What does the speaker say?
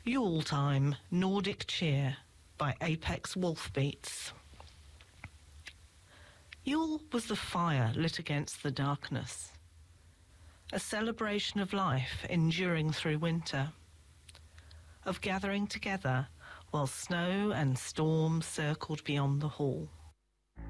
Yule Time, Nordic Cheer by Apex Wolfbeats. Yule was the fire lit against the darkness, a celebration of life enduring through winter, of gathering together while snow and storm circled beyond the hall.